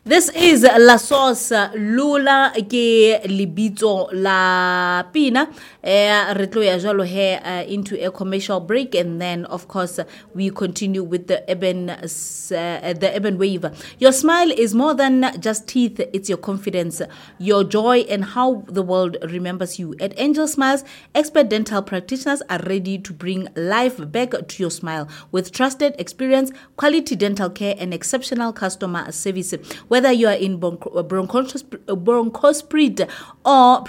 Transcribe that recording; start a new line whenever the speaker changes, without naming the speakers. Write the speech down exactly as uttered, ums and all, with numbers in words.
This is La Sauce Lula ke libito la pina. Eh, re tlo ya jwalo here uh, into a commercial break, and then of course we continue with the urban uh, the urban wave. Your smile is more than just teeth; it's your confidence, your joy, and how the world remembers you. At Angel Smiles, expert dental practitioners are ready to bring life back to your smile with trusted experience, quality dental care, and exceptional customer service. Whether you are in bronchos- bronchosprit or